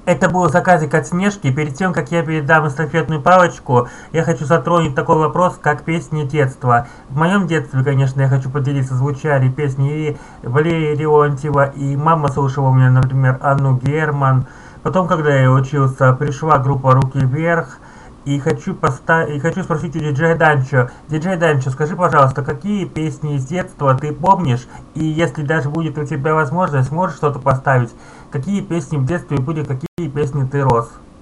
Это был заказик от Снежки. Перед тем, как я передам эстафетную палочку, я хочу затронуть такой вопрос, как песни детства. В моем детстве, конечно, я хочу поделиться, звучали песни и Валерия Леонтьева, и мама слушала у меня, например, Анну Герман. Потом, когда я учился, пришла группа «Руки вверх». И хочу спросить у диджея Данчо. Диджей Данчо, скажи, пожалуйста, какие песни из детства ты помнишь? И если даже будет у тебя возможность, можешь что-то поставить? Какие песни в детстве были, какие песни ты рос?